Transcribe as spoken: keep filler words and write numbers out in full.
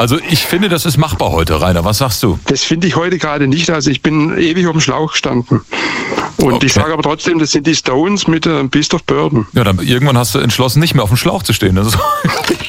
Also ich finde, das ist machbar heute, Rainer. Was sagst du? Das finde ich heute gerade nicht. Also ich bin ewig auf dem Schlauch gestanden. Und okay. Ich sage aber trotzdem, das sind die Stones mit äh, Beast of Burden. Ja, dann irgendwann hast du entschlossen, nicht mehr auf dem Schlauch zu stehen. Das ist